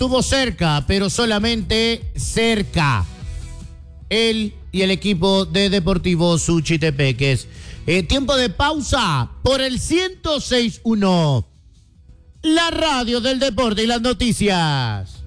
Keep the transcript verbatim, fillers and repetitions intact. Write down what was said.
Estuvo cerca, pero solamente cerca. Él y el equipo de Deportivo Suchitepeques. Eh, tiempo de pausa por el ciento seis punto uno. La radio del deporte y las noticias.